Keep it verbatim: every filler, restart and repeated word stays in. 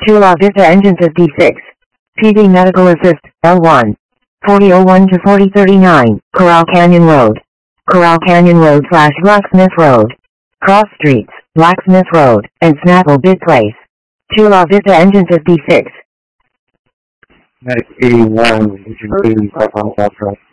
Chula Vista Engine fifty-six. P D Medical Assist, L one. forty oh one to forty thirty-nine, Coral Canyon Road. Coral Canyon Road slash Blacksmith Road. Cross Streets, Blacksmith Road, and Snapple Bid Place. Chula Vista Engine fifty-six. Medic eighty-one, Engine eighty-five on South Road.